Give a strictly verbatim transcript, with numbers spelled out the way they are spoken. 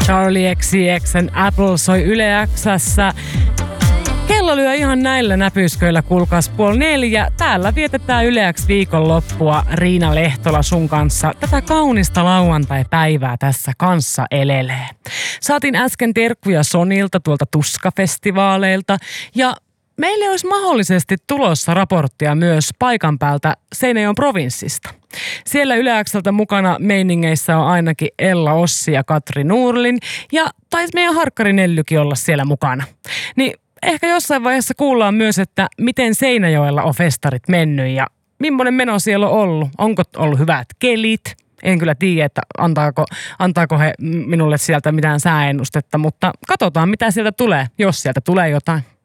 Charlie X C X:n Apple soi Yle X:ssä. Kello lyö ihan näillä näpysköillä, kuulkaas puoli neljä. Täällä vietetään Yle X viikonloppua Riina Lehtola sun kanssa. Tätä kaunista lauantai-päivää tässä kanssa elelee. Saatiin äsken terkkuja Sonilta tuolta Tuska-festivaaleilta ja meille olisi mahdollisesti tulossa raporttia myös paikan päältä Seinäjoen provinssista. Siellä Yle X:ltä mukana meiningeissä on ainakin Ella Ossi ja Katri Nuurlin ja taisi meidän Harkkari Nellykin olla siellä mukana. Niin ehkä jossain vaiheessa kuullaan myös, että miten Seinäjoella on festarit mennyt ja millainen meno siellä on ollut. Onko ollut hyvät kelit? En kyllä tiedä, että antaako, antaako he minulle sieltä mitään sääennustetta, mutta katsotaan mitä sieltä tulee, jos sieltä tulee jotain.